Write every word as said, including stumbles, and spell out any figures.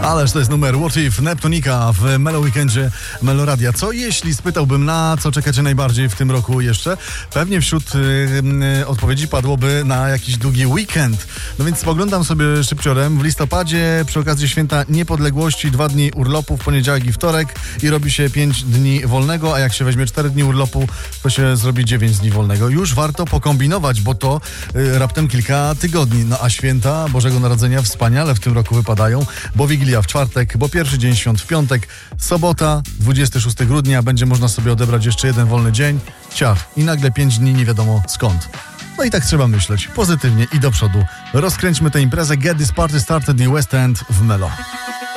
Ależ to jest numer What If Neptunika w Melo Weekendzie Meloradia. Co jeśli spytałbym, na co czekacie najbardziej w tym roku jeszcze? Pewnie wśród y, odpowiedzi padłoby na jakiś długi weekend. No więc spoglądam sobie szybciorem. W listopadzie przy okazji Święta Niepodległości dwa dni urlopu w poniedziałek i wtorek i robi się pięć dni wolnego, a jak się weźmie cztery dni urlopu, to się zrobi dziewięć dni wolnego. Już warto pokombinować, bo to y, raptem kilka tygodni. No a święta Bożego Narodzenia wspaniale w tym roku wypadają, bo Wigilia w czwartek, bo pierwszy dzień świąt w piątek, sobota, dwudziestego szóstego grudnia, będzie można sobie odebrać jeszcze jeden wolny dzień, ciach, i nagle pięć dni nie wiadomo skąd. No i tak trzeba myśleć, pozytywnie i do przodu. Rozkręćmy tę imprezę. Get this party started in West End w Melo.